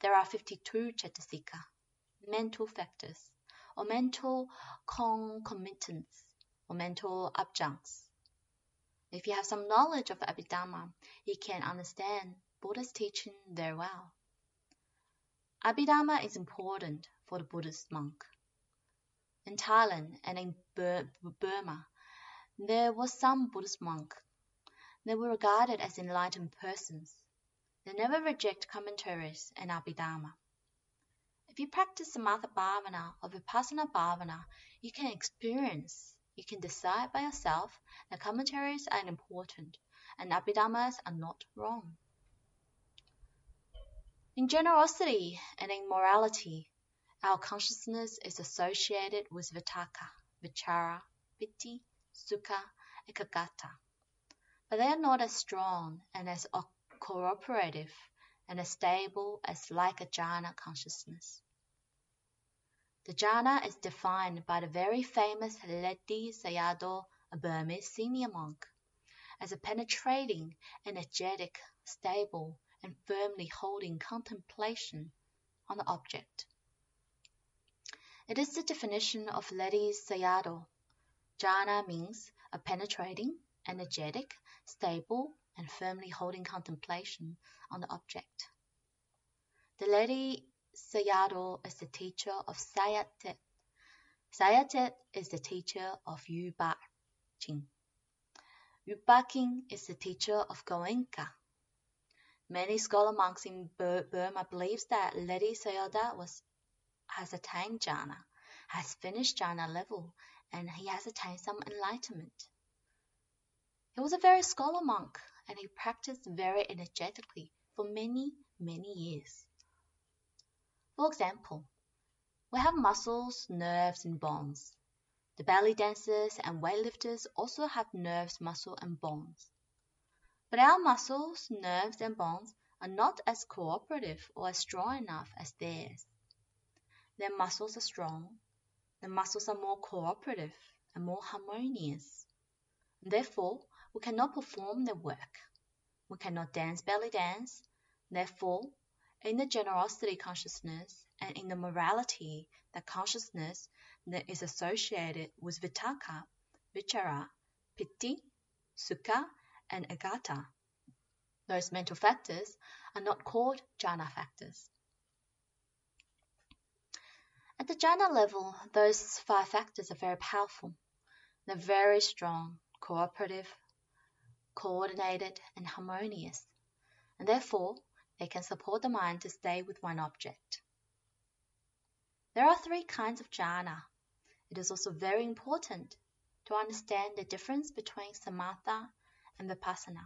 there are 52 cetasika, mental factors, or mental concomitants, or mental adjuncts. If you have some knowledge of Abhidhamma, you can understand Buddha's teaching very well. Abhidhamma is important for the Buddhist monk. In Thailand and in Burma, there was some Buddhist monk. They were regarded as enlightened persons. They never reject commentaries and Abhidhamma. If you practice Samatha Bhavana or Vipassana Bhavana, you can decide by yourself that commentaries are important and Abhidhammas are not wrong. In generosity and in morality, our consciousness is associated with vitakka, vichara, piti, sukha, ekagata. But they are not as strong and as cooperative and as stable as like a jhana consciousness. The jhana is defined by the very famous Ledi Sayadaw, a Burmese senior monk, as a penetrating, energetic, stable, and firmly holding contemplation on the object. It is the definition of Ledi Sayadaw. Jhana means a penetrating, energetic, stable, and firmly holding contemplation on the object. The Ledi Sayadaw is the teacher of Sayatet. Sayatet is the teacher of U Ba Ching. U Ba King is the teacher of Goenka. Many scholar monks in Burma believe that Ledi Sayadaw has attained jhana, has finished jhana level, and he has attained some enlightenment. He was a very scholar monk, and he practiced very energetically for many, many years. For example, we have muscles, nerves, and bones. The belly dancers and weightlifters also have nerves, muscle, and bones. But our muscles, nerves, and bones are not as cooperative or as strong enough as theirs. Their muscles are strong. The muscles are more cooperative and more harmonious. Therefore, we cannot perform their work. We cannot dance belly dance. Therefore, in the generosity consciousness and in the morality, that consciousness that is associated with vitakka, vichara, piti, sukha, and ekagata, those mental factors are not called jhana factors. At the jhana level, those 5 factors are very powerful. They're very strong, cooperative, coordinated, and harmonious, and therefore they can support the mind to stay with one object. There are 3 kinds of jhana. It is also very important to understand the difference between samatha and vipassana.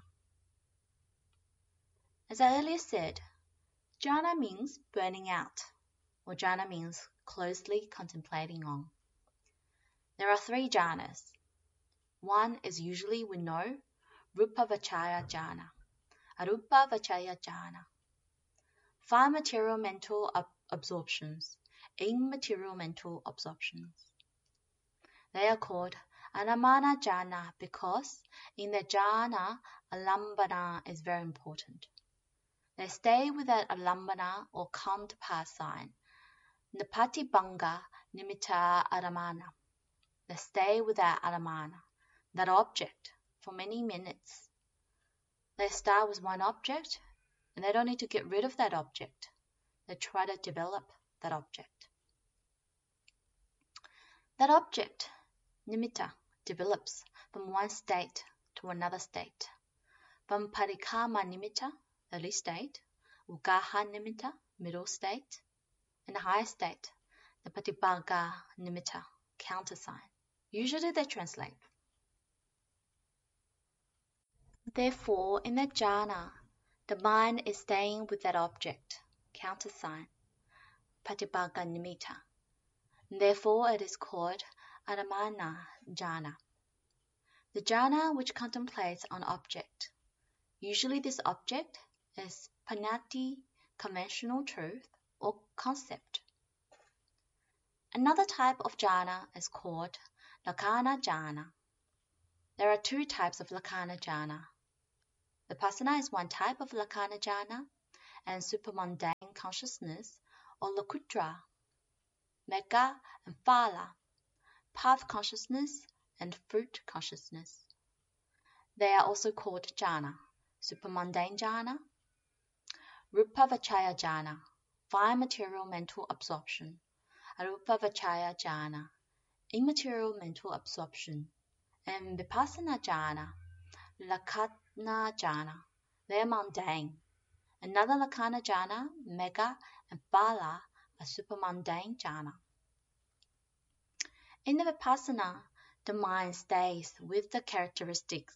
As I earlier said, jhana means burning out, or jhana means closely contemplating on. There are 3 jhanas. One is usually we know Rupa Vachaya Jhana, Arupa Vachaya Jhana. 5 material mental absorptions, immaterial mental absorptions. They are called Anamana Jhana because in the jhana, alambana is very important. They stay with that alambana or counterpart sign, Napatibanga Nimitta Aramana. They stay with that aramana, that object, for many minutes. They start with one object, and they don't need to get rid of that object. They try to develop that object. That object, nimitta, develops from one state to another state. From parikama nimitta, early state, ugaha nimitta, middle state, and the higher state, the patibhaga nimitta, countersign. Usually they translate. Therefore, in that jhana, the mind is staying with that object, countersign, patibhaga nimitta. Therefore, it is called Anamana jhana. The jhana which contemplates on object. Usually this object is panati, conventional truth, or concept. Another type of jhana is called lakkhana jhana. There are 2 types of lakkhana jhana. Vipassana is one type of lakkhana jhana, and supermundane consciousness, or Lokuttara, Megha and Phala, path consciousness and fruit consciousness. They are also called jhana, supermundane jhana, Rupavachaya jhana, fine material mental absorption, Arupavachaya jhana, immaterial mental absorption, and Vipassana jhana, Lakkhana jhana. They are mundane. Another Lakkhana jhana, Megha and Phala, are supermundane jhana. In the Vipassana, the mind stays with the characteristic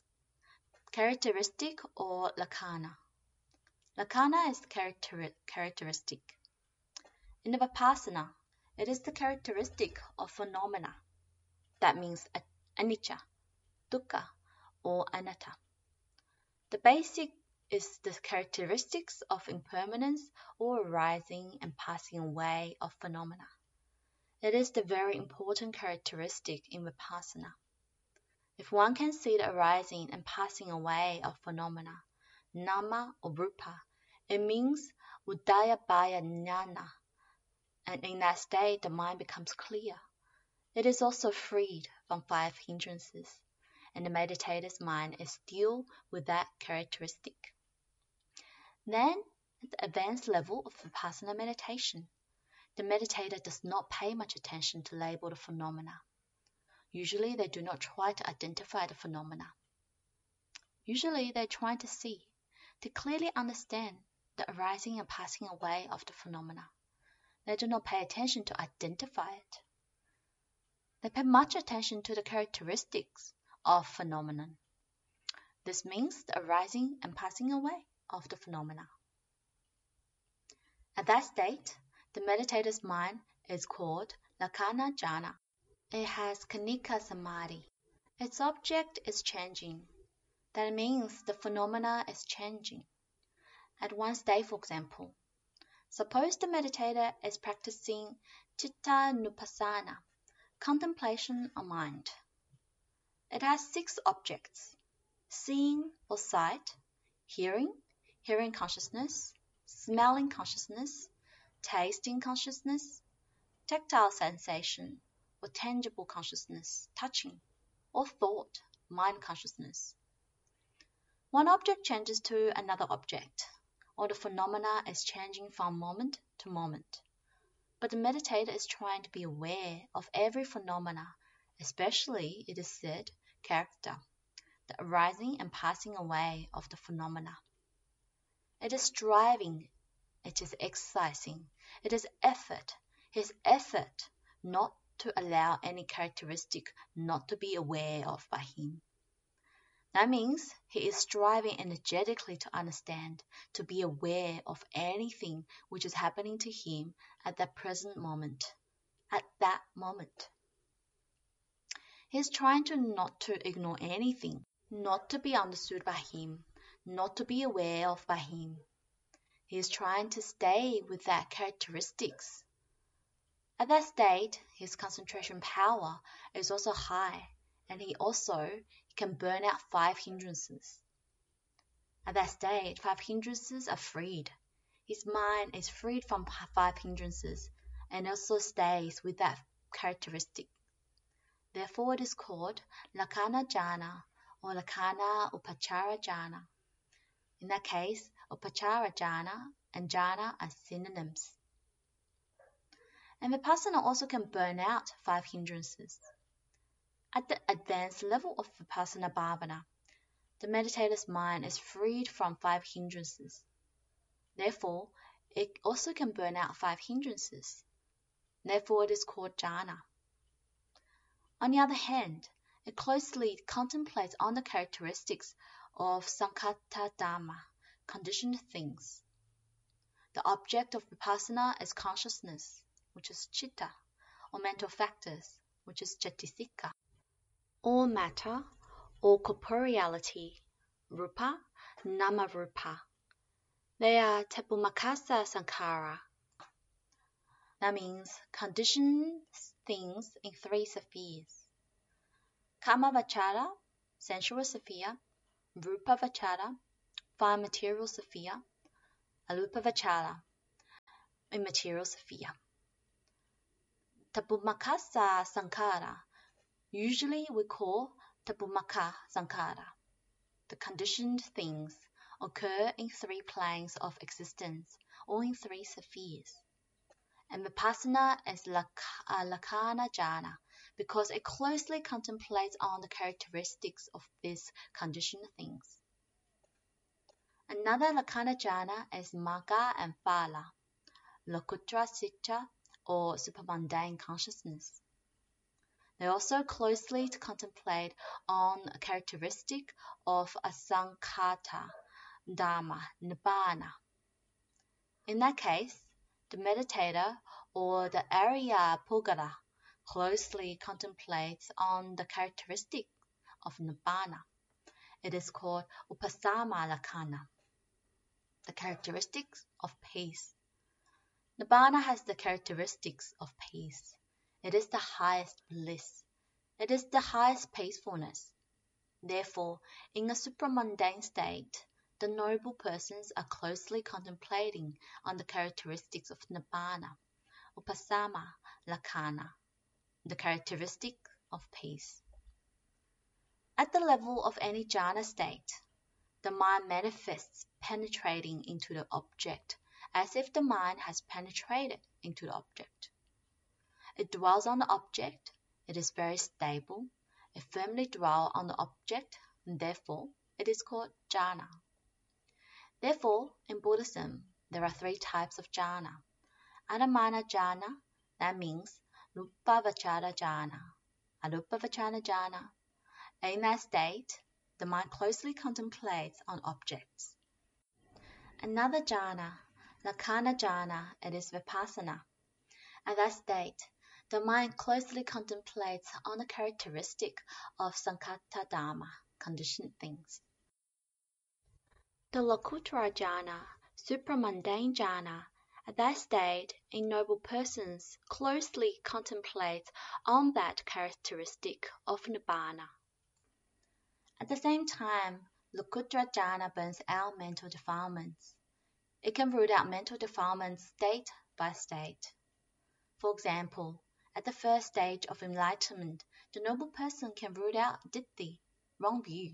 or Lakkhana. Lakkhana is characteristic. In the Vipassana, it is the characteristic of phenomena. That means anicca, dukkha, or anatta. The basic is the characteristics of impermanence or arising and passing away of phenomena. It is the very important characteristic in Vipassana. If one can see the arising and passing away of phenomena, nama or rupa, it means udayabhaya jnana, and in that state the mind becomes clear. It is also freed from 5 hindrances, and the meditator's mind is still with that characteristic. Then, at the advanced level of Vipassana meditation, the meditator does not pay much attention to label the phenomena. Usually they do not try to identify the phenomena. Usually they are trying to see, to clearly understand the arising and passing away of the phenomena. They do not pay attention to identify it. They pay much attention to the characteristics of phenomenon. This means the arising and passing away of the phenomena. At that state, the meditator's mind is called Lakkhana jhana. It has Khanika samadhi. Its object is changing. That means the phenomena is changing. At one state, for example, suppose the meditator is practicing citta nupassana, contemplation of mind. It has 6 objects: seeing or sight, hearing consciousness, smelling consciousness, tasting consciousness, tactile sensation or tangible consciousness, touching, or thought, mind consciousness. One object changes to another object, or the phenomena is changing from moment to moment. But the meditator is trying to be aware of every phenomena, especially, it is said, character, the arising and passing away of the phenomena. It is striving, it is exercising, it is effort, his effort not to allow any characteristic not to be aware of by him. That means he is striving energetically to understand, to be aware of anything which is happening to him at that present moment, at that moment. He is trying not to ignore anything, not to be understood by him, not to be aware of by him. He is trying to stay with that characteristics. At that state, his concentration power is also high, and he can burn out 5 hindrances. At that state, 5 hindrances are freed. His mind is freed from 5 hindrances and also stays with that characteristic. Therefore, it is called Lakkhana jhana or Lakkhana upachara jhana. In that case, upachara jhana and jhana are synonyms. And Vipassana also can burn out 5 hindrances. At the advanced level of Vipassana Bhavana, the meditator's mind is freed from 5 hindrances. Therefore, it also can burn out 5 hindrances. Therefore, it is called jhana. On the other hand, it closely contemplates on the characteristics of sankhata dhamma, conditioned things. The object of Vipassana is consciousness, which is citta, or mental factors, which is cetasika, or matter, or corporeality, rupa, nama-rupa. They are tapumakasa sankhara. That means conditioned things in 3 spheres. Kamavachara, sensual sphere, Rupavachara, fine material sphere, Alupavachara, immaterial sphere. Tapumakasa Sankara, usually we call Tapumaka Sankara. The conditioned things occur in 3 planes of existence or in 3 spheres. And Vipassana is Lakkhana Jhana because it closely contemplates on the characteristics of these conditioned things. Another Lakkhana Jhana is Magga and Phala, Lokuttara Sita or supermundane consciousness. They also closely contemplate on a characteristic of Asankhata, Dhamma, Nibbana. In that case, the meditator or the Aryapagara closely contemplates on the characteristic of Nibbana. It is called Upasama Lakkhana, the characteristics of peace. Nibbana has the characteristics of peace. It is the highest bliss. It is the highest peacefulness. Therefore, in a supramundane state, the noble persons are closely contemplating on the characteristics of Nibbana, Upasama Lakkhana, the characteristic of peace. At the level of any jhana state, the mind manifests penetrating into the object as if the mind has penetrated into the object. It dwells on the object, it is very stable, it firmly dwells on the object, and therefore it is called jhana. Therefore, in Buddhism, there are 3 types of jhana. Anamana jhana, that means Rupavachara jhana, Arupavachara jhana. In that state, the mind closely contemplates on objects. Another jhana, Lakkhana jhana, it is Vipassana. At that state, the mind closely contemplates on the characteristic of Sankhata Dhamma, conditioned things. The Lokuttara jhana, supramundane jhana, at that state, in noble persons closely contemplates on that characteristic of Nibbana. At the same time, Lokuttara jhana burns out mental defilements. It can root out mental defilements state by state. For example, at the first stage of enlightenment, the noble person can root out ditthi, wrong view.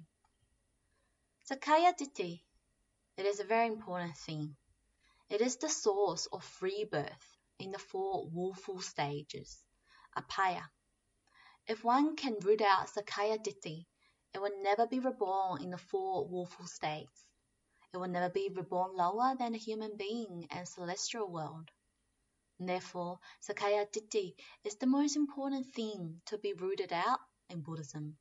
Sakkaya ditthi, it is a very important thing. It is the source of free birth in the 4 willful stages, apaya. If one can root out Sakkaya ditthi, it will never be reborn in the 4 willful states. It will never be reborn lower than a human being and celestial world. Therefore, Sakkaya ditthi is the most important thing to be rooted out in Buddhism.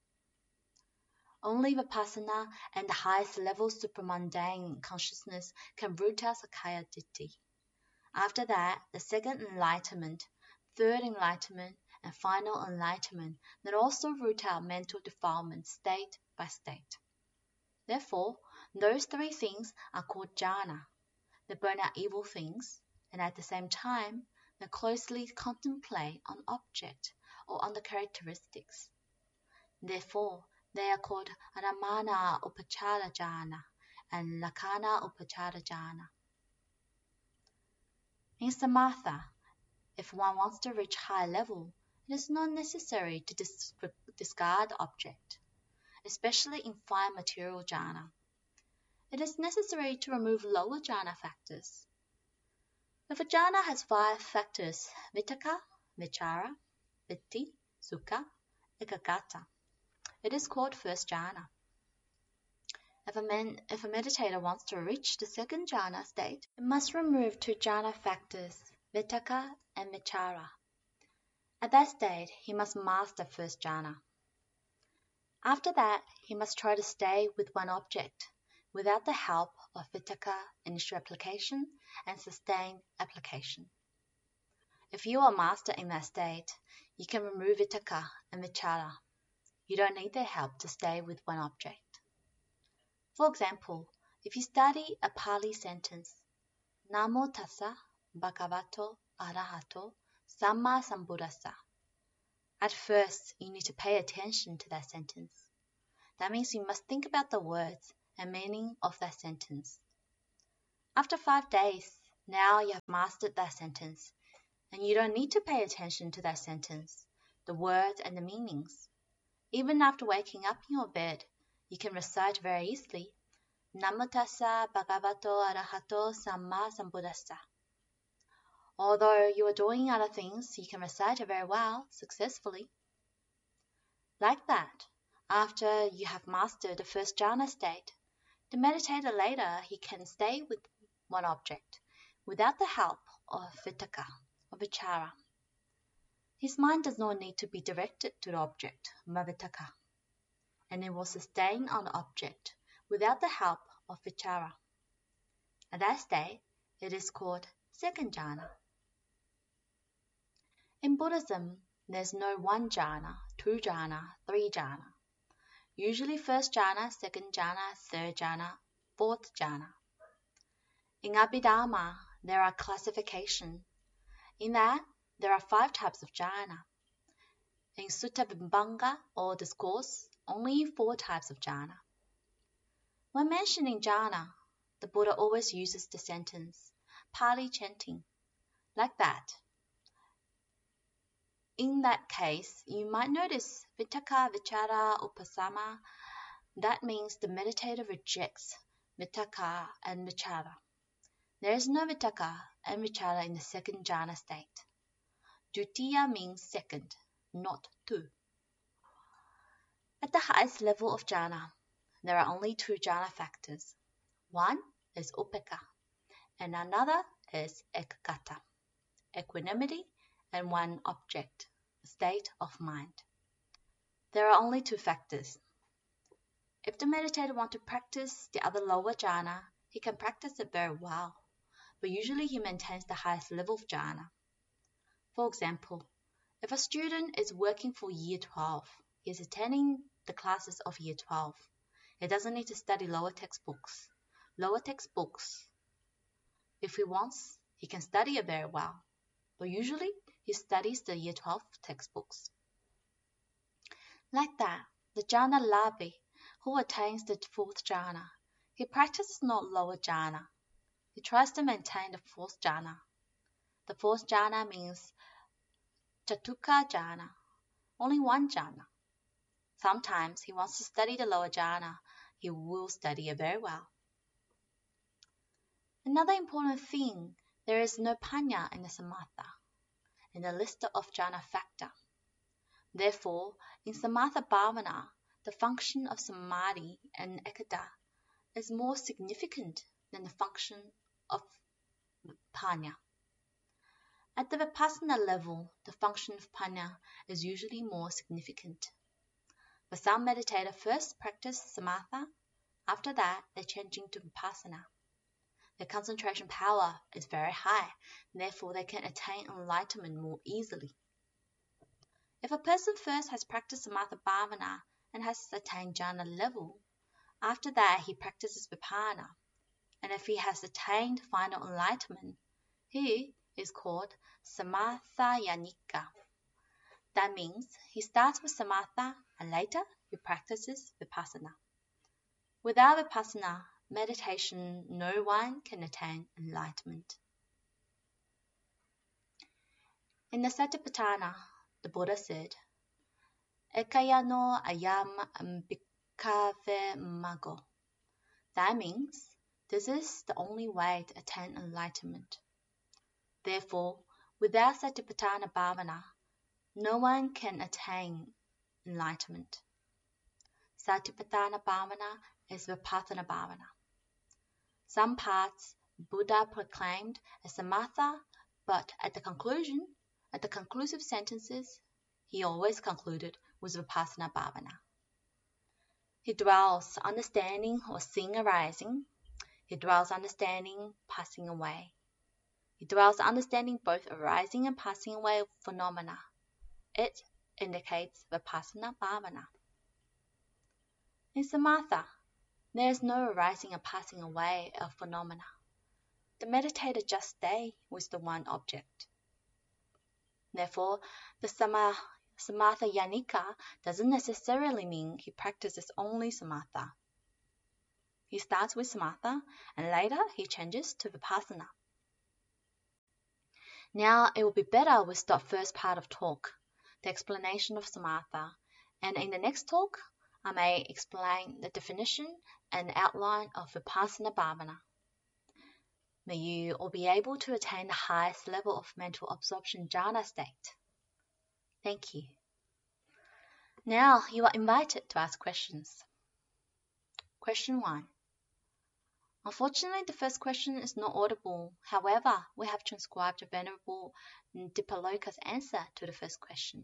Only Vipassana and the highest level supramundane consciousness can root out Sakkaya ditthi. After that, the second enlightenment, third enlightenment, and final enlightenment then also root out mental defilement state by state. Therefore, those 3 things are called jhana. They burn out evil things, and at the same time, they closely contemplate on object or on the characteristics. Therefore, they are called Anamana Upachara jhana and Lakkhana Upachara jhana. In Samatha, if one wants to reach high level, it is not necessary to discard the object, especially in fine material jhana. It is necessary to remove lower jhana factors. If a jhana has 5 factors, vitakka, vichara, vitti, sukha, ekaggata, it is called first jhana. If a meditator wants to reach the second jhana state, it must remove 2 jhana factors, vitakka and vichara. At that state, he must master first jhana. After that, he must try to stay with one object, without the help of vitakka, initial application, and sustained application. If you are master in that state, you can remove vitakka and vichara. You don't need their help to stay with one object. For example, if you study a Pali sentence, Namo tassa bhagavato arahato samma sambuddhassa. At first, you need to pay attention to that sentence. That means you must think about the words and meaning of that sentence. After 5 days, now you have mastered that sentence, and you don't need to pay attention to that sentence, the words and the meanings. Even after waking up in your bed, you can recite very easily, Namo tassa bhagavato arahato samma sambuddhassa. Although you are doing other things, you can recite it very well, successfully. Like that, after you have mastered the first jhana state, the meditator later he can stay with one object without the help of vitakka or vichara. His mind does not need to be directed to the object, vitakka, and it will sustain on the object without the help of vichara. At that state, it is called second jhana. In Buddhism, there's no one jhana, two jhana, three jhana. Usually first jhana, second jhana, third jhana, fourth jhana. In Abhidharma, there are classifications. In that, there are 5 types of jhana. In Sutta Vibhanga or discourse, only 4 types of jhana. When mentioning jhana, the Buddha always uses the sentence, Pali chanting, like that. In that case, you might notice vitakka, vichara, upasama. That means the meditator rejects vitakka and vichara. There is no vitakka and vichara in the second jhana state. Dutiya means second, not two. At the highest level of jhana, there are only 2 jhana factors. One is upekkha, and another is ekaggata, equanimity and one object, state of mind. There are only 2 factors. If the meditator wants to practice the other lower jhana, he can practice it very well, but usually he maintains the highest level of jhana. For example, if a student is working for year 12, he is attending the classes of year 12. He doesn't need to study lower textbooks. Lower textbooks, if he wants, he can study it very well, but usually he studies the year 12 textbooks. Like that, the jhana labhi, who attains the 4th jhana, he practices not lower jhana. He tries to maintain the 4th jhana. The 4th jhana means Chatukka jhana, only one jhana. Sometimes he wants to study the lower jhana. He will study it very well. Another important thing, there is no panya in the samatha, in the list of jhana factor. Therefore, in samatha bhavana, the function of samadhi and ekada is more significant than the function of panya. At the vipassana level, the function of panya is usually more significant. But some meditators first practice samatha, after that they change into vipassana. Their concentration power is very high, therefore they can attain enlightenment more easily. If a person first has practiced samatha bhavana and has attained jhana level, after that he practices vipassana, and if he has attained final enlightenment, he is called samathayanika. That means he starts with samatha and later he practices vipassana. Without vipassana meditation, no one can attain enlightenment. In the Satipatthana, the Buddha said, Ekayano ayam bhikkhave maggo. That means this is the only way to attain enlightenment. Therefore, without Satipatthana bhavana, no one can attain enlightenment. Satipatthana bhavana is vipassana bhavana. Some parts Buddha proclaimed as samatha, but at the conclusive sentences, he always concluded with vipassana bhavana. He dwells understanding or seeing arising. He dwells understanding passing away. He dwells understanding both arising and passing away of phenomena. It indicates vipassana bhavana. In samatha, there is no arising and passing away of phenomena. The meditator just stays with the one object. Therefore, the samatha yanika doesn't necessarily mean he practices only samatha. He starts with samatha and later he changes to vipassana. Now it will be better we stop first part of talk, the explanation of samatha, and in the next talk I may explain the definition and outline of vipassana bhavana. May you all be able to attain the highest level of mental absorption jhana state. Thank you. Now you are invited to ask questions. Question 1. Unfortunately, the first question is not audible. However, we have transcribed Venerable Dipaloka's answer to the first question.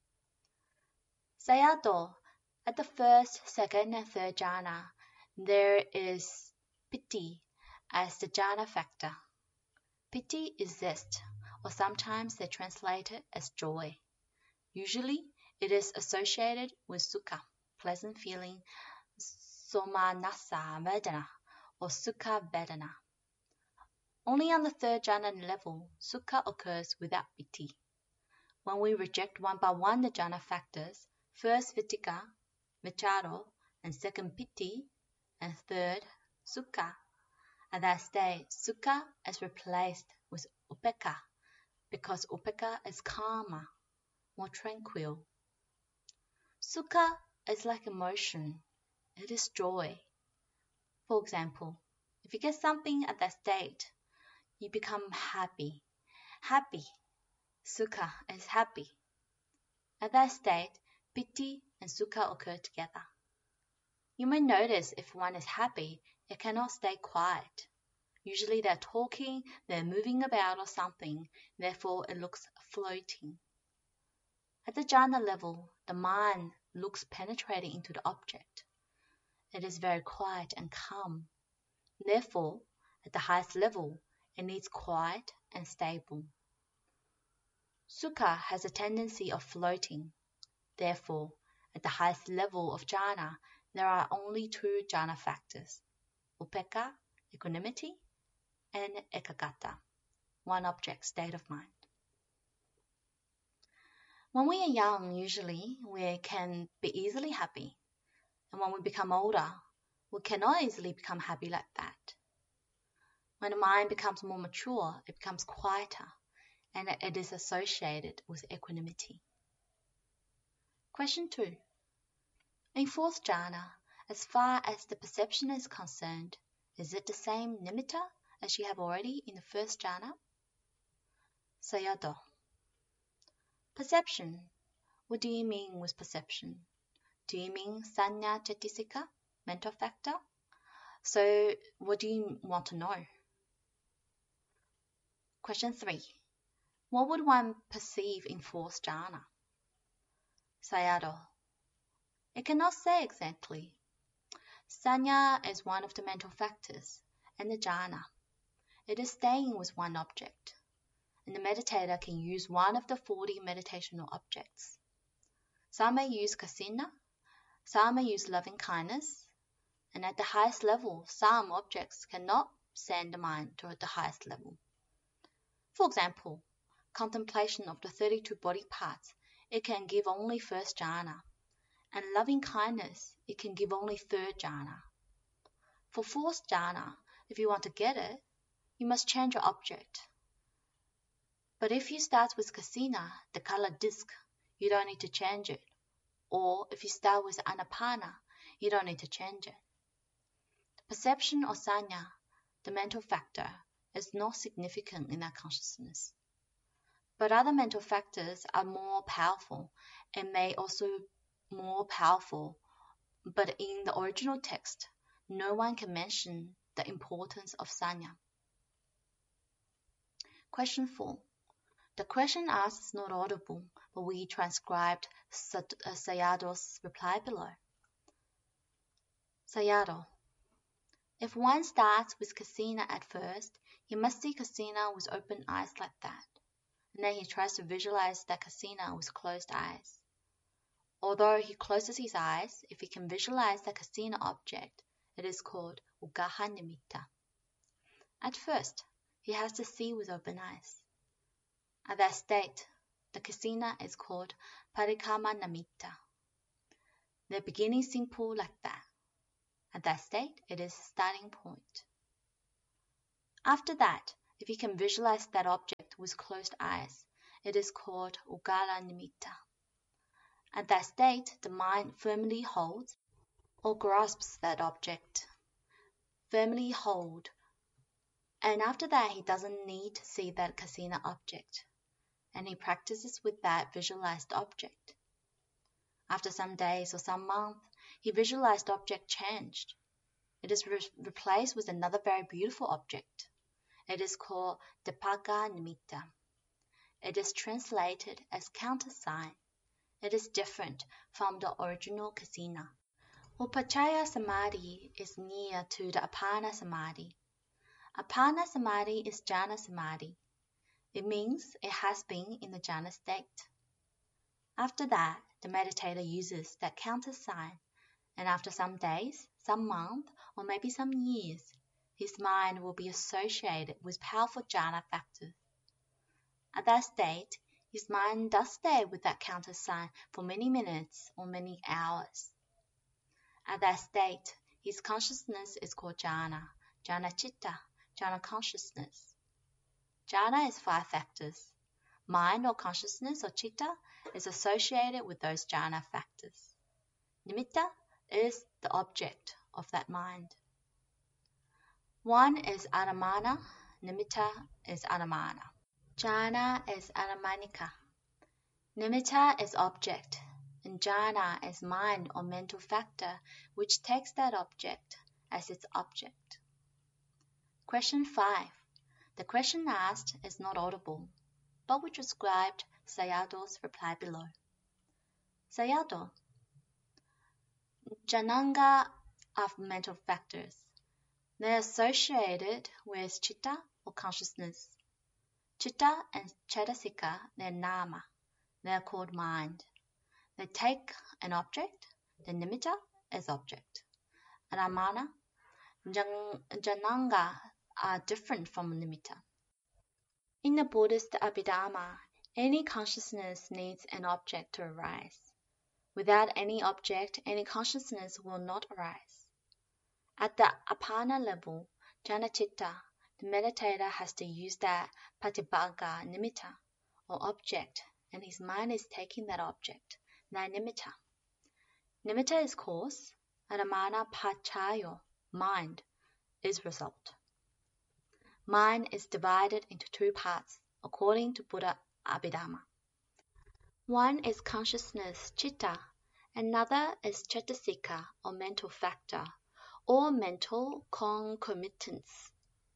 Sayadaw, at the first, second, and third jhana, there is piti as the jhana factor. Piti is zest, or sometimes they translate it as joy. Usually, it is associated with sukha, pleasant feeling, somanassa vedana, or sukha vedana. Only on the third jhana level, sukha occurs without piti. When we reject one by one the jhana factors, first vitika, vicharo, and second piti, and third sukha, at that stage, sukha is replaced with upekkha, because upekkha is calmer, more tranquil. Sukha is like emotion. It is joy. For example, if you get something at that state, you become happy. Happy. Sukha is happy. At that state, piti and sukha occur together. You may notice if one is happy, it cannot stay quiet. Usually they're talking, they're moving about or something, therefore it looks floating. At the jhana level, the mind looks penetrating into the object. It is very quiet and calm. Therefore, at the highest level, it needs quiet and stable. Sukha has a tendency of floating. Therefore, at the highest level of jhana, there are only two jhana factors, upekkha, equanimity, and ekaggata, one object state of mind. When we are young, usually, we can be easily happy. And when we become older, we cannot easily become happy like that. When the mind becomes more mature, it becomes quieter, and it is associated with equanimity. Question 2. In fourth jhana, as far as the perception is concerned, is it the same nimitta as you have already in the first jhana? Sayadaw. Perception. What do you mean with perception? Do you mean sanya cetisika, mental factor? So what do you want to know? Question 3. What would one perceive in fourth jhana? Sayadaw. It cannot say exactly. Sanya is one of the mental factors, and the jhana. It is staying with one object, and the meditator can use one of the 40 meditational objects. Some may use kasina, some may use loving kindness, and at the highest level, some objects cannot send the mind to the highest level. For example, contemplation of the 32 body parts, it can give only first jhana, and loving kindness, it can give only third jhana. For fourth jhana, if you want to get it, you must change your object. But if you start with kasina, the color disc, you don't need to change it. Or if you start with anapana, you don't need to change it. The perception or sanya, the mental factor, is not significant in our consciousness. But other mental factors are more powerful and may also more powerful. But in the original text, no one can mention the importance of sanya. Question 4. The question asked is not audible, but we transcribed Sayadaw's reply below. Sayadaw. If one starts with kasina at first, he must see kasina with open eyes like that, and then he tries to visualize that kasina with closed eyes. Although he closes his eyes, if he can visualize the kasina object, it is called ugaha nimitta. At first, he has to see with open eyes. At that state, the kasina is called parikama nimitta. The beginning simple like that. At that state, it is a starting point. After that, if you can visualize that object with closed eyes, it is called Ugala Nimitta. At that state, the mind firmly holds or grasps that object. Firmly hold. And after that, he doesn't need to see that kasina object. And he practices with that visualized object. After some days or some months, he visualized the object changed. It is replaced with another very beautiful object. It is called Dipaka Nimitta. It is translated as countersign. It is different from the original kasina. Upachaya Samadhi is near to the Apana Samadhi. Apana Samadhi is Jhana Samadhi. It means it has been in the jhana state. After that, the meditator uses that countersign, and after some days, some months, or maybe some years, his mind will be associated with powerful jhana factors. At that state, his mind does stay with that countersign for many minutes or many hours. At that state, his consciousness is called jhana, jhana chitta, jhana consciousness. Jhana is 5 factors. Mind or consciousness or chitta is associated with those jhana factors. Nimitta is the object of that mind. One is Aramana, Nimitta is Aramana. Jhana is Aramanika. Nimitta is object, and jhana is mind or mental factor which takes that object as its object. Question 5. The question asked is not audible, but we described Sayado's reply below. Sayadaw, Jhananga are mental factors. They are associated with chitta or consciousness. Chitta and Cetasika, they are nama. They are called mind. They take an object, the nimitta is object. Aramana, Jhananga are different from nimitta. In the Buddhist Abhidharma, any consciousness needs an object to arise. Without any object, any consciousness will not arise. At the apana level, jhana chitta, the meditator has to use that patibhaga nimitta, or object, and his mind is taking that object, that nimitta. Nimitta is cause, aramana pachayo, mind, is result. Mind is divided into 2 parts, according to Buddha Abhidharma. One is consciousness, chitta, another is cetasika, or mental factor, or mental concomitants.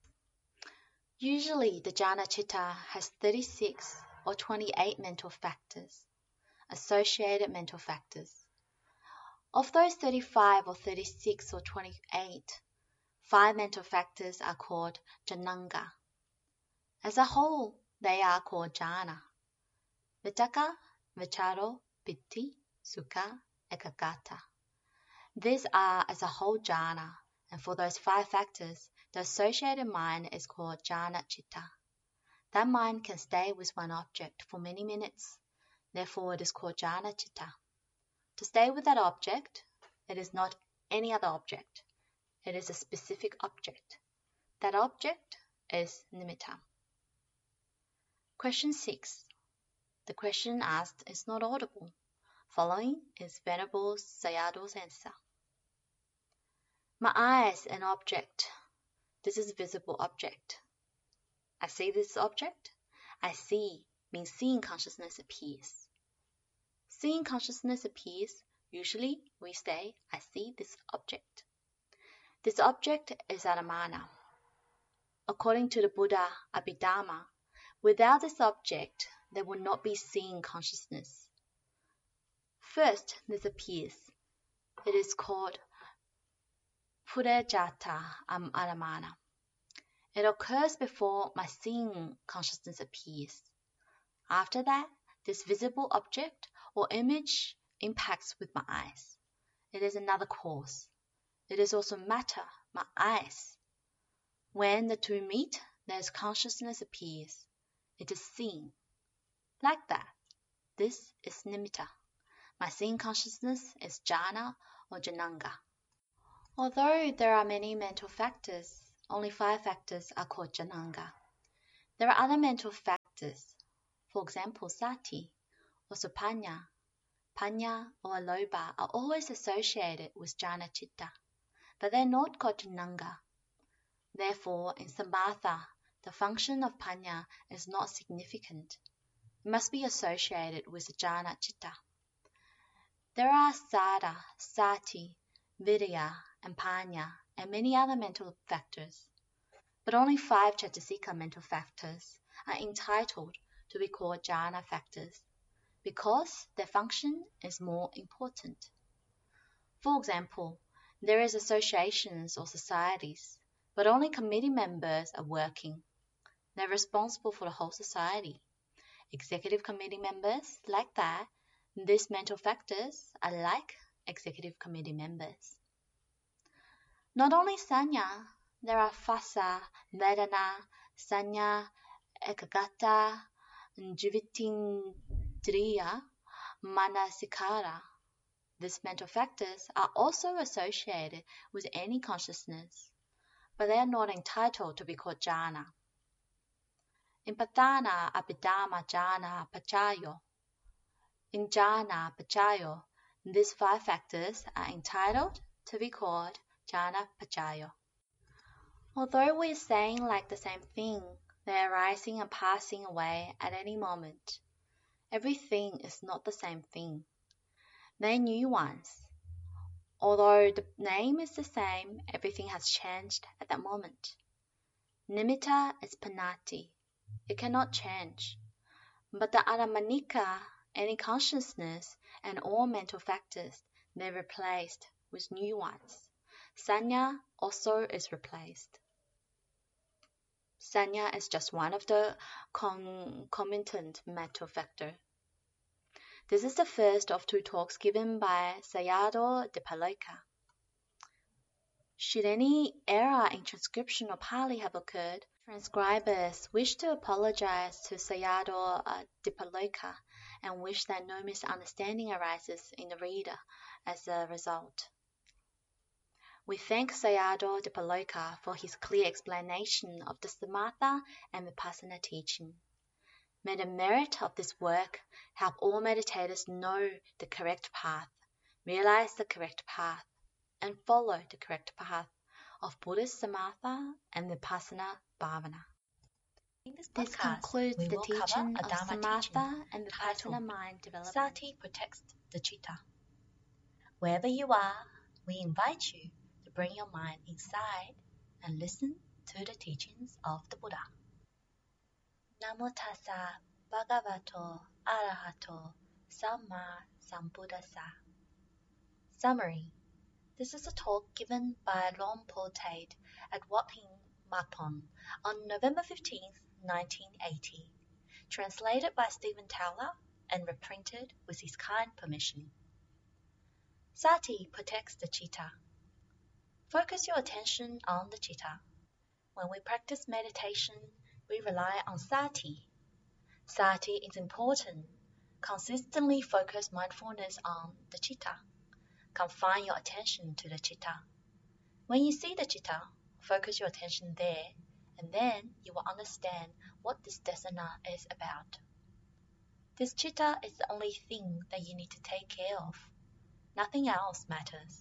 Usually, the jhana chitta has 36 or 28 mental factors, associated mental factors. Of those 35 or 36 or 28, 5 mental factors are called jhananga. As a whole, they are called jhana. Vitakka, vicharo, piti, sukha, ekaggata. These are as a whole jhana, and for those 5 factors, the associated mind is called jhana chitta. That mind can stay with one object for many minutes, therefore it is called jhana chitta. To stay with that object, it is not any other object. It is a specific object. That object is nimitta. Question 6. The question asked is not audible. Following is Venerable Sayadaw's answer. My eye is an object. This is a visible object. I see this object. I see means seeing consciousness appears. Seeing consciousness appears, usually we say, I see this object. This object is Aramana. According to the Buddha Abhidharma, without this object, there will not be seeing consciousness. First, this appears. It is called Purajata Aramana. It occurs before my seeing consciousness appears. After that, this visible object or image impacts with my eyes. It is another cause. It is also matter, my eyes. When the 2 meet, there's consciousness appears. It is seen. Like that. This is nimitta. My seeing consciousness is jhana or jhananga. Although there are many mental factors, only 5 factors are called Jananga. There are other mental factors, for example, Sati, also Panya. Panya or Aloba are always associated with Jhana Chitta, but they're not called Jananga. Therefore, in Samatha, the function of Panya is not significant. It must be associated with Jhana Chitta. There are Sada, Sati, Vidya, and Panya, and many other mental factors. But only 5 Chaitasika mental factors are entitled to be called jhana factors, because their function is more important. For example, there is associations or societies, but only committee members are working. They're responsible for the whole society. Executive committee members, like that, these mental factors are like executive committee members. Not only Sanya, there are Phassa, Vedana, Sanya, Ekaggata, Jivitindriya, Manasikara. These mental factors are also associated with any consciousness, but they are not entitled to be called jhana. In Patana Abhidhamma Jhana Pachayo, in Jhana Pachayo, these 5 factors are entitled to be called Jhana Pachayo. Although we are saying like the same thing, they are arising and passing away at any moment. Everything is not the same thing. They are new ones. Although the name is the same, everything has changed at that moment. Nimitta is Panati. It cannot change. But the Aramanika, any consciousness, and all mental factors, they're replaced with new ones. Sanya also is replaced. Sanya is just one of the concomitant mental factor. This is the first of 2 talks given by Sayadaw Dipaloka. Should any error in transcription or Pali have occurred, transcribers wish to apologize to Sayadaw Dipaloka and wish that no misunderstanding arises in the reader as a result. We thank Sayadaw Dipaloka for his clear explanation of the Samatha and Vipassana teaching. May the merit of this work help all meditators know the correct path, realize the correct path, and follow the correct path of Buddhist Samatha and Vipassana Bhavana. This concludes the teaching of Samatha and Vipassana mind development. Sati protects the chitta. Wherever you are, we invite you to bring your mind inside and listen to the teachings of the Buddha. Namo tassa bhagavato arahato samma sambuddhassa. Summary. This is a talk given by Longpo Tate at Wat Phin Makpon on November 15, 1980, translated by Stephen Towler and reprinted with his kind permission. Sati protects the chitta. Focus your attention on the chitta. When we practice meditation, we rely on sati. Sati is important. Consistently focus mindfulness on the chitta. Confine your attention to the chitta. When you see the chitta, focus your attention there, and then you will understand what this desana is about. This chitta is the only thing that you need to take care of. Nothing else matters.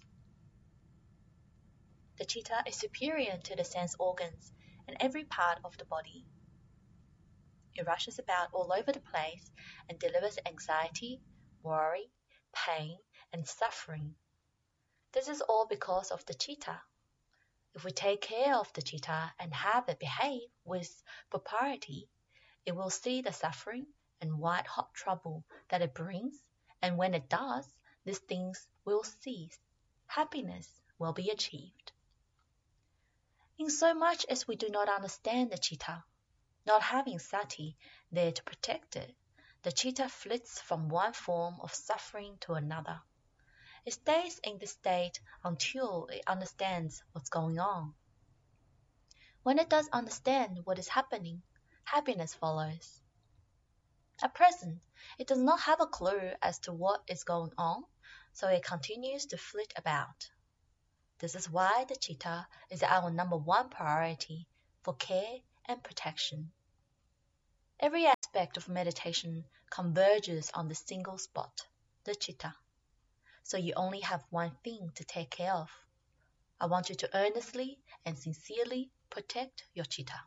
The chitta is superior to the sense organs and every part of the body. It rushes about all over the place and delivers anxiety, worry, pain, and suffering. This is all because of the chitta. If we take care of the chitta and have it behave with propriety, it will see the suffering and white-hot trouble that it brings, and when it does, these things will cease. Happiness will be achieved. In so much as we do not understand the chitta, not having sati there to protect it, the chitta flits from one form of suffering to another. It stays in this state until it understands what's going on. When it does understand what is happening, happiness follows. At present, it does not have a clue as to what is going on, so it continues to flit about. This is why the chitta is our number one priority for care and protection. Every aspect of meditation converges on the single spot, the chitta. So you only have one thing to take care of. I want you to earnestly and sincerely protect your chitta.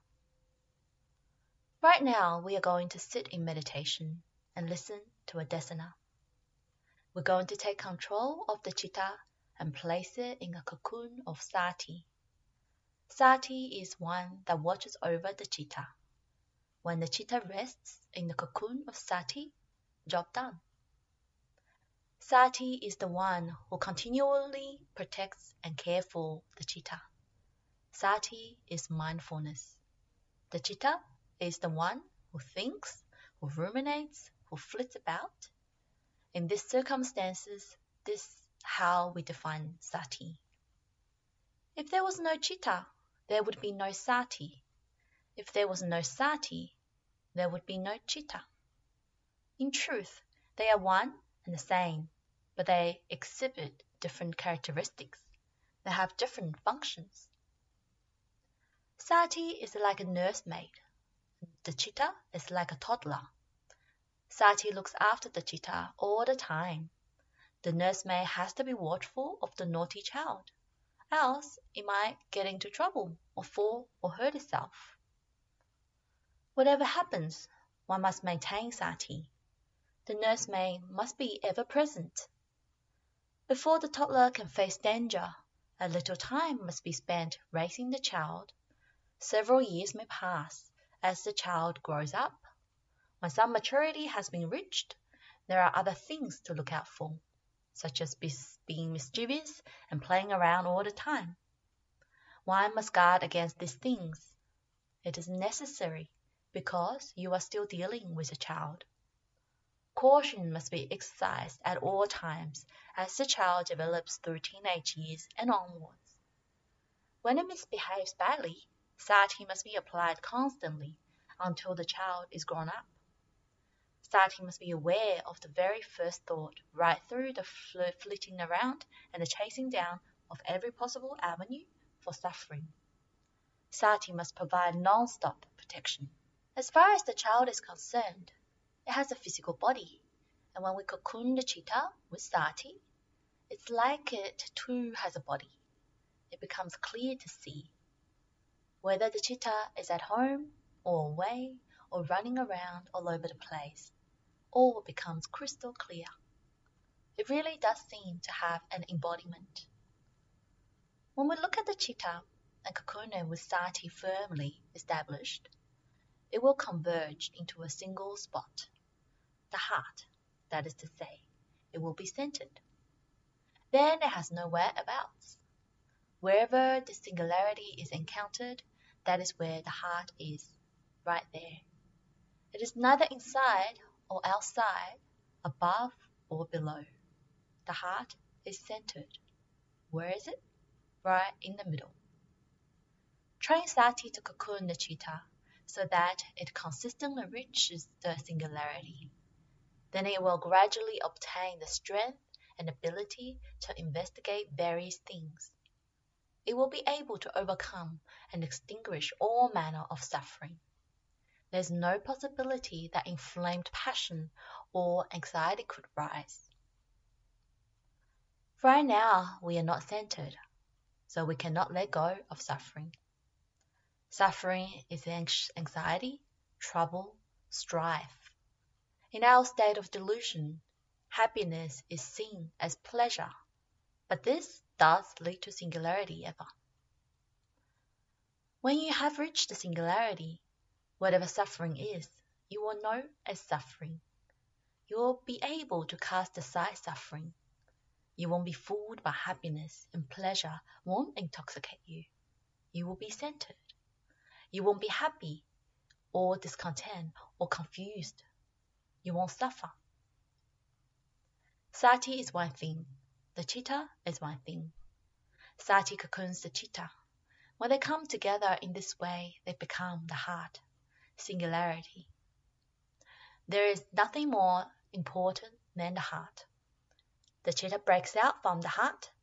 Right now, we are going to sit in meditation and listen to a desana. We're going to take control of the chitta and place it in a cocoon of sati. Sati is one that watches over the chitta. When the chitta rests in the cocoon of sati, job done. Sati is the one who continually protects and cares for the chitta. Sati is mindfulness. The chitta is the one who thinks, who ruminates, who flits about. In these circumstances, this is how we define sati. If there was no chitta, there would be no sati. If there was no sati, there would be no chitta. In truth, they are one and the same, but they exhibit different characteristics. They have different functions. Sati is like a nursemaid. The chitta is like a toddler. Sati looks after the chitta all the time. The nursemaid has to be watchful of the naughty child, else it might get into trouble or fall or hurt itself. Whatever happens, one must maintain sati. The nursemaid must be ever present. Before the toddler can face danger, a little time must be spent raising the child. Several years may pass as the child grows up. When some maturity has been reached, there are other things to look out for, such as being mischievous and playing around all the time. One must guard against these things. It is necessary because you are still dealing with a child. Caution must be exercised at all times as the child develops through teenage years and onwards. When it misbehaves badly, sati must be applied constantly until the child is grown up. Sati must be aware of the very first thought, right through the flitting around and the chasing down of every possible avenue for suffering. Sati must provide non-stop protection. As far as the child is concerned, it has a physical body, and when we cocoon the chitta with sati, it's like it too has a body. It becomes clear to see. Whether the chitta is at home or away or running around all over the place, all becomes crystal clear. It really does seem to have an embodiment. When we look at the chitta and cocoon it with sati firmly established, it will converge into a single spot, the heart, that is to say, it will be centered. Then it has no whereabouts. Wherever the singularity is encountered, that is where the heart is, right there. It is neither inside or outside, above or below. The heart is centered. Where is it? Right in the middle. Train sati to cocoon the chitta so that it consistently reaches the singularity. Then it will gradually obtain the strength and ability to investigate various things. It will be able to overcome and extinguish all manner of suffering. There is no possibility that inflamed passion or anxiety could rise. Right now, we are not centered, so we cannot let go of suffering. Suffering is anxiety, trouble, strife. In our state of delusion, happiness is seen as pleasure, but this does lead to singularity ever. When you have reached the singularity, whatever suffering is, you will know as suffering. You will be able to cast aside suffering. You won't be fooled by happiness, and pleasure won't intoxicate you. You will be centered. You won't be happy or discontent or confused. You won't suffer. Sati is one thing. The chitta is one thing. Sati cocoons the chitta. When they come together in this way, they become the heart, singularity. There is nothing more important than the heart. The chitta breaks out from the heart.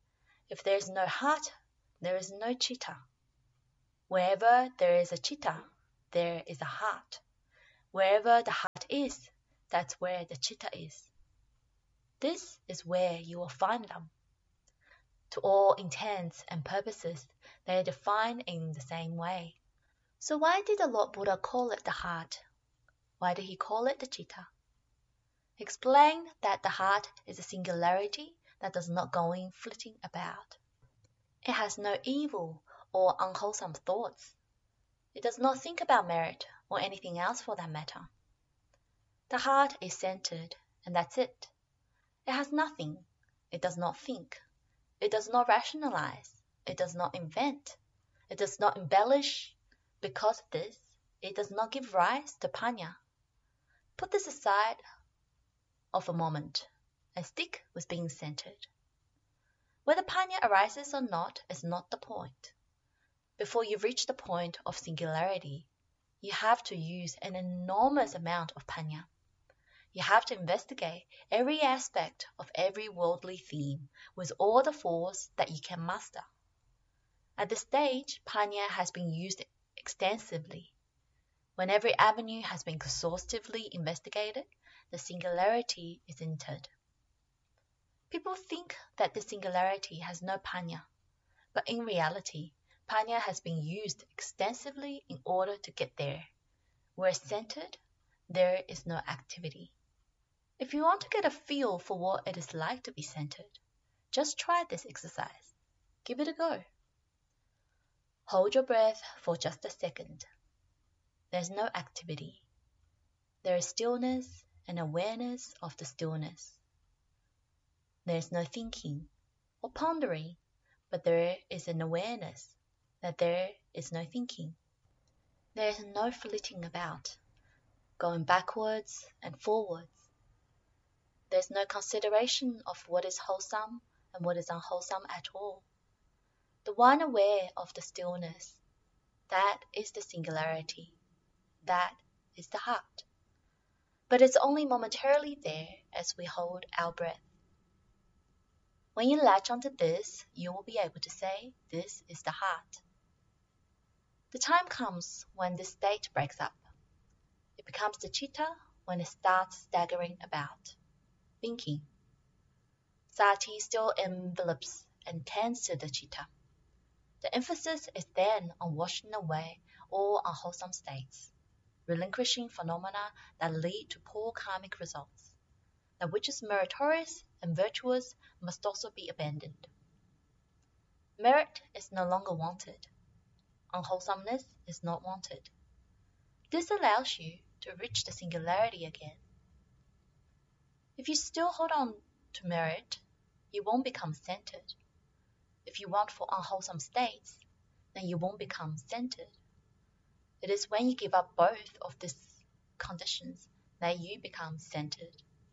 If there is no heart, there is no chitta. Wherever there is a chitta, there is a heart. Wherever the heart is, that's where the chitta is. This is where you will find them. To all intents and purposes, they are defined in the same way. So why did the Lord Buddha call it the heart? Why did he call it the chitta? He explained that the heart is a singularity that does not go in flitting about. It has no evil or unwholesome thoughts. It does not think about merit or anything else for that matter. The heart is centered, and that's it. It has nothing. It does not think. It does not rationalize. It does not invent. It does not embellish. Because of this, it does not give rise to panya. Put this aside of a moment and stick with being centered. Whether panya arises or not is not the point. Before you reach the point of singularity, you have to use an enormous amount of panya. You have to investigate every aspect of every worldly theme with all the force that you can muster. At this stage, panya has been used extensively. When every avenue has been exhaustively investigated, the singularity is entered. People think that the singularity has no panya, but in reality, panya has been used extensively in order to get there. Where centered, there is no activity. If you want to get a feel for what it is like to be centered, just try this exercise. Give it a go. Hold your breath for just a second. There's no activity. There is stillness and awareness of the stillness. There is no thinking or pondering, but there is an awareness that there is no thinking. There is no flitting about, going backwards and forwards. There is no consideration of what is wholesome and what is unwholesome at all. The one aware of the stillness, that is the singularity. That is the heart. But it's only momentarily there as we hold our breath. When you latch onto this, you will be able to say, this is the heart. The time comes when this state breaks up. It becomes the chitta when it starts staggering about, thinking. Sati still envelops and tends to the chitta. The emphasis is then on washing away all unwholesome states, relinquishing phenomena that lead to poor karmic results. That which is meritorious and virtuous must also be abandoned. Merit is no longer wanted. Unwholesomeness is not wanted. This allows you to reach the singularity again. If you still hold on to merit, you won't become centered. If you want for unwholesome states, then you won't become centered. It is when you give up both of these conditions that you become centered.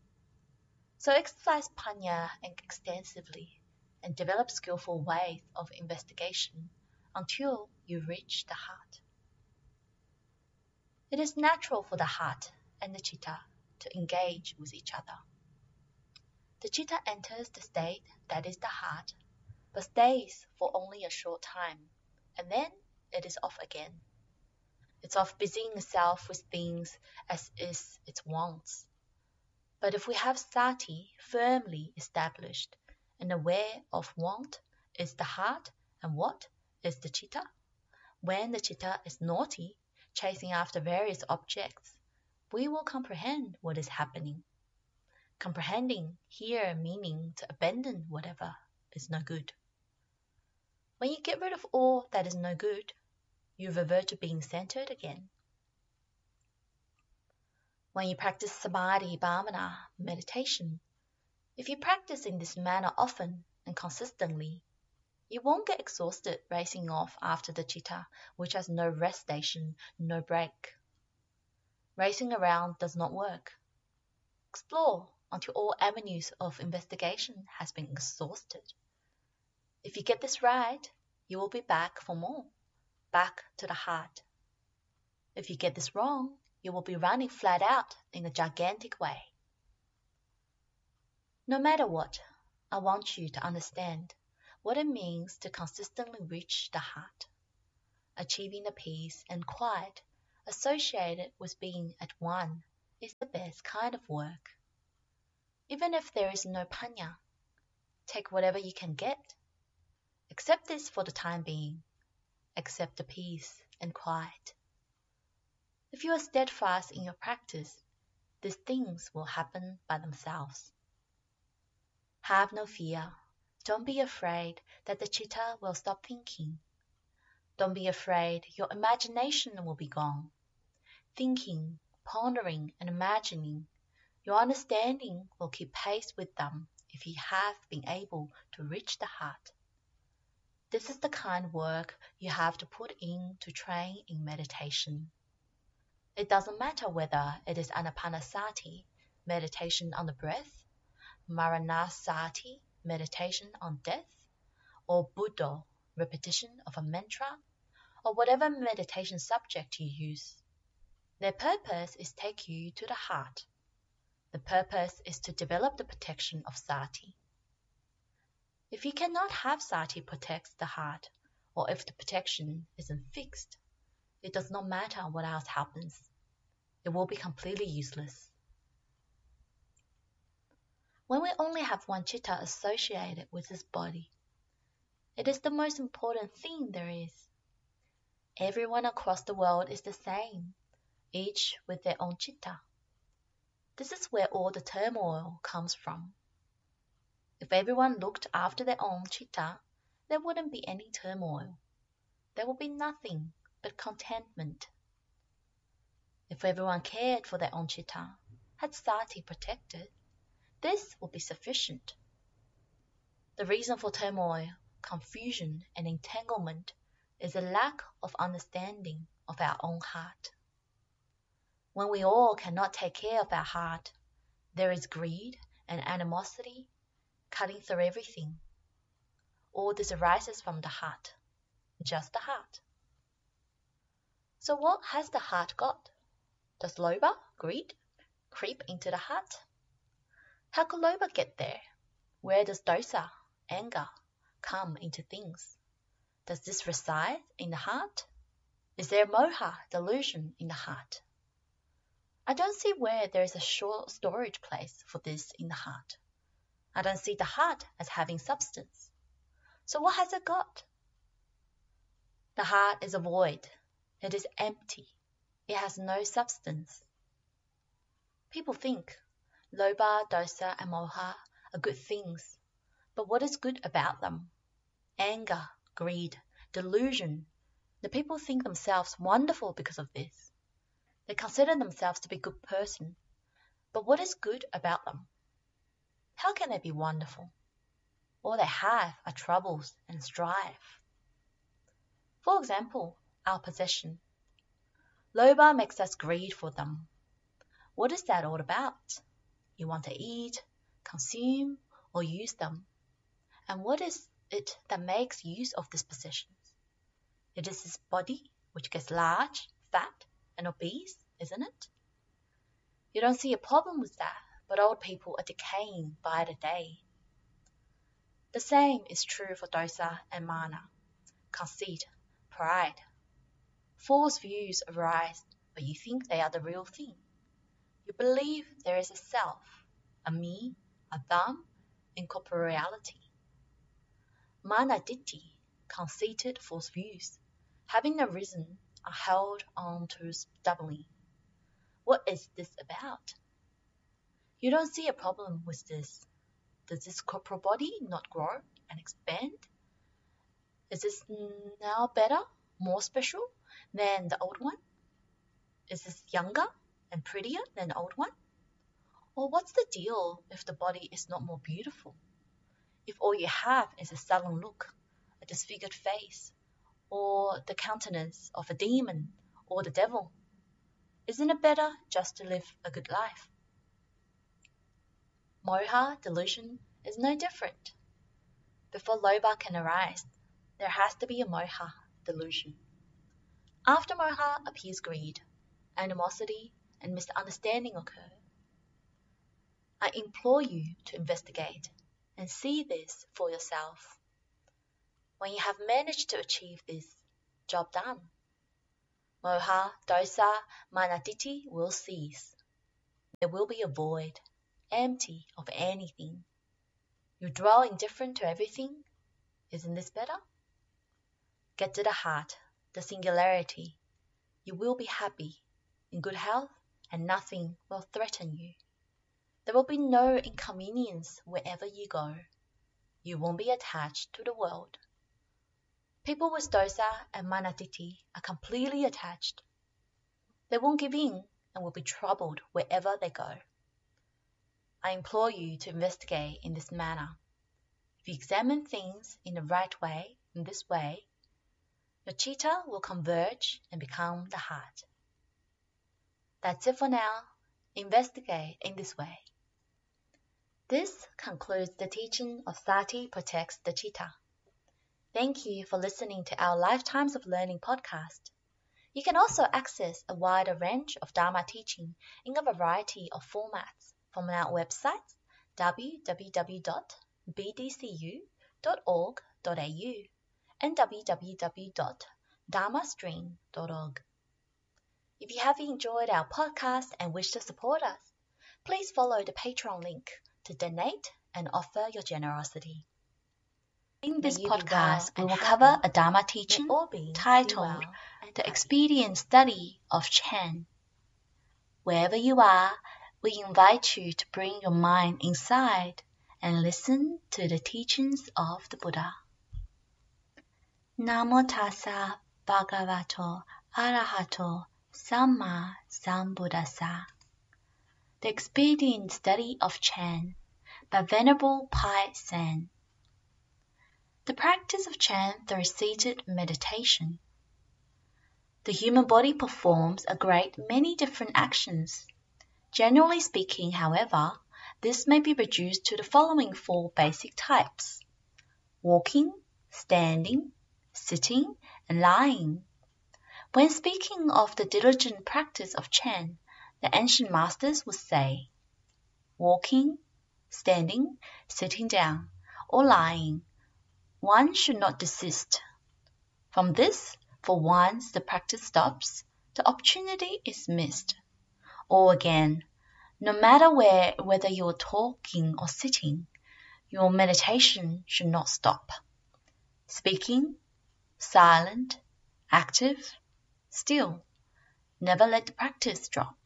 So exercise panya extensively and develop skillful ways of investigation until you reach the heart. It is natural for the heart and the chitta to engage with each other. The chitta enters the state that is the heart, but stays for only a short time, and then it is off again. It's off busying itself with things as is its wants. But if we have sati firmly established and aware of want is the heart and what is the chitta, when the chitta is naughty, chasing after various objects, we will comprehend what is happening. Comprehending here meaning to abandon whatever is no good. When you get rid of all that is no good, you revert to being centered again. When you practice samadhi, bhavana, meditation, if you practice in this manner often and consistently, you won't get exhausted racing off after the chitta, which has no rest station, no break. Racing around does not work. Explore until all avenues of investigation has been exhausted. If you get this right, you will be back for more, back to the heart. If you get this wrong, you will be running flat out in a gigantic way. No matter what, I want you to understand, what it means to consistently reach the heart, achieving the peace and quiet associated with being at one is the best kind of work. Even if there is no panya, take whatever you can get. Accept this for the time being. Accept the peace and quiet. If you are steadfast in your practice, these things will happen by themselves. Have no fear. Don't be afraid that the chitta will stop thinking. Don't be afraid your imagination will be gone. Thinking, pondering, and imagining, your understanding will keep pace with them if you have been able to reach the heart. This is the kind of work you have to put in to train in meditation. It doesn't matter whether it is anapanasati, meditation on the breath, maranasati, meditation on death, or Buddha, repetition of a mantra, or whatever meditation subject you use. Their purpose is to take you to the heart. The purpose is to develop the protection of sati. If you cannot have sati protects the heart, or if the protection isn't fixed, it does not matter what else happens. It will be completely useless. When we only have one chitta associated with this body, it is the most important thing there is. Everyone across the world is the same, each with their own chitta. This is where all the turmoil comes from. If everyone looked after their own chitta, there wouldn't be any turmoil. There would be nothing but contentment. If everyone cared for their own chitta, had sati protected, this would be sufficient. The reason for turmoil, confusion, and entanglement is a lack of understanding of our own heart. When we all cannot take care of our heart, there is greed and animosity cutting through everything. All this arises from the heart, just the heart. So what has the heart got? Does lobha, greed, creep into the heart? How could lobha get there? Where does dosa, anger, come into things? Does this reside in the heart? Is there moha, delusion, in the heart? I don't see where there is a short storage place for this in the heart. I don't see the heart as having substance. So what has it got? The heart is a void. It is empty. It has no substance. People think lobha, dosa, and moha are good things. But what is good about them? Anger, greed, delusion. The people think themselves wonderful because of this. They consider themselves to be a good person. But what is good about them? How can they be wonderful? All they have are troubles and strife. For example, our possession. Lobha makes us greed for them. What is that all about? You want to eat, consume, or use them. And what is it that makes use of these possessions? It is this body which gets large, fat, and obese, isn't it? You don't see a problem with that, but old people are decaying by the day. The same is true for dosa and mana, conceit, pride. False views arise, but you think they are the real thing. You believe there is a self, a me, a them, in corporeality. Mana ditti, conceited false views, having arisen, are held on to stubbornly. What is this about? You don't see a problem with this. Does this corporal body not grow and expand? Is this now better, more special than the old one? Is this younger and prettier than the old one? Or what's the deal if the body is not more beautiful? If all you have is a sullen look, a disfigured face, or the countenance of a demon or the devil, isn't it better just to live a good life? Moha, delusion, is no different. Before lobha can arise, there has to be a moha, delusion. After moha appears greed, animosity, and misunderstanding occur. I implore you to investigate and see this for yourself. When you have managed to achieve this, job done. Moha, dosa, manaditi will cease. There will be a void, empty of anything. You dwell indifferent to everything. Isn't this better? Get to the heart, the singularity. You will be happy, in good health, and nothing will threaten you. There will be no inconvenience wherever you go. You won't be attached to the world. People with dosa and manaditi are completely attached. They won't give in and will be troubled wherever they go. I implore you to investigate in this manner. If you examine things in the right way, in this way, your chitta will converge and become the heart. That's it for now. Investigate in this way. This concludes the teaching of Sati Protects the Chitta. Thank you for listening to our Lifetimes of Learning podcast. You can also access a wider range of Dharma teaching in a variety of formats from our website www.bdcu.org.au and www.dharmastream.org. If you have enjoyed our podcast and wish to support us, please follow the Patreon link to donate and offer your generosity. In this podcast, we will cover a Dharma teaching titled The Expedient Study of Chan. Wherever you are, we invite you to bring your mind inside and listen to the teachings of the Buddha. Namo tassa bhagavato arahato samma sambuddhassa. The Expedient Study of Chan by Venerable Pai Sen. The practice of Chan through seated meditation. The human body performs a great many different actions. Generally speaking, however, this may be reduced to the following four basic types: walking, standing, sitting, and lying. When speaking of the diligent practice of Chan, the ancient masters would say, walking, standing, sitting down, or lying, one should not desist. From this, for once the practice stops, the opportunity is missed. Or again, no matter whether you're talking or sitting, your meditation should not stop. Speaking, silent, active, still, never let the practice drop.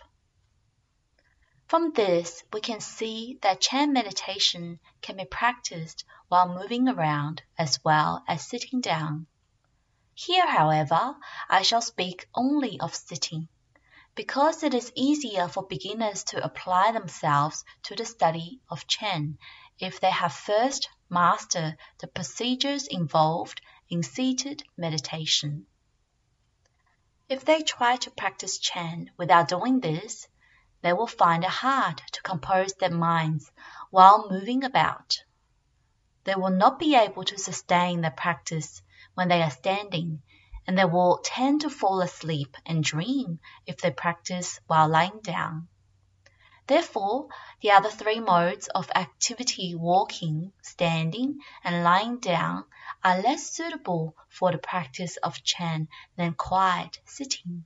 From this, we can see that Chan meditation can be practiced while moving around as well as sitting down. Here, however, I shall speak only of sitting, because it is easier for beginners to apply themselves to the study of Chan if they have first mastered the procedures involved in seated meditation. If they try to practice Chan without doing this, they will find it hard to compose their minds while moving about. They will not be able to sustain their practice when they are standing, and they will tend to fall asleep and dream if they practice while lying down. Therefore, the other three modes of activity, walking, standing, and lying down, are less suitable for the practice of Chan than quiet sitting.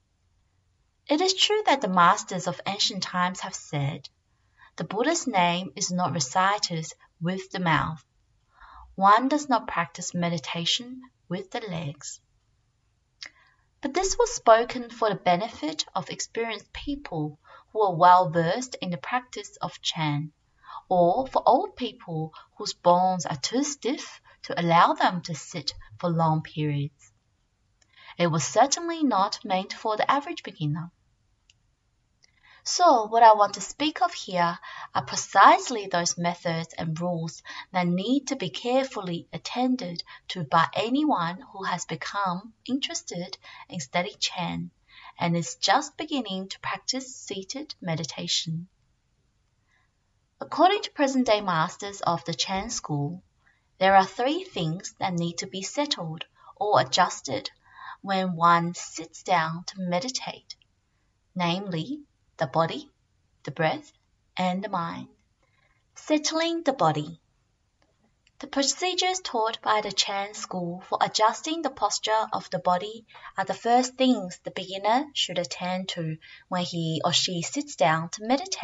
It is true that the masters of ancient times have said, the Buddha's name is not recited with the mouth. One does not practice meditation with the legs. But this was spoken for the benefit of experienced people who are well versed in the practice of Chan, or for old people whose bones are too stiff to allow them to sit for long periods. It was certainly not meant for the average beginner. So what I want to speak of here are precisely those methods and rules that need to be carefully attended to by anyone who has become interested in studying Chan and is just beginning to practice seated meditation. According to present-day masters of the Chan school, there are three things that need to be settled or adjusted when one sits down to meditate, namely, the body, the breath, and the mind. Settling the body. The procedures taught by the Chan school for adjusting the posture of the body are the first things the beginner should attend to when he or she sits down to meditate.